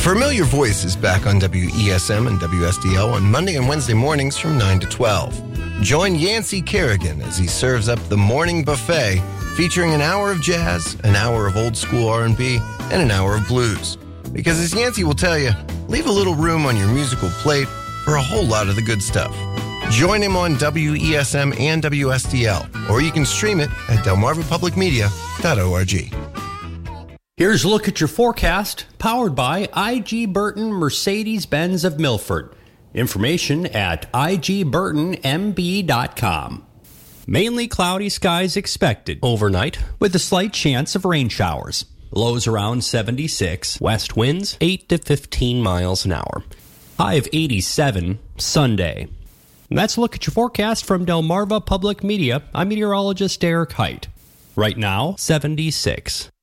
familiar voice is back on WESM and WSDL on Monday and Wednesday mornings from 9 to 12. Join Yancey Kerrigan as he serves up the morning buffet featuring an hour of jazz, an hour of old school R&B, and an hour of blues. Because as Yancey will tell you, leave a little room on your musical plate for a whole lot of the good stuff. Join him on WESM and WSDL, or you can stream it at delmarvapublicmedia.org. Here's a look at your forecast, powered by IG Burton Mercedes-Benz of Milford. Information at igburnmb.com. Mainly cloudy skies expected overnight with a slight chance of rain showers. Lows around 76, west winds 8 to 15 miles an hour. High of 87 Sunday. And that's a look at your forecast from Delmarva Public Media. I'm meteorologist Derek Height. Right now, 76.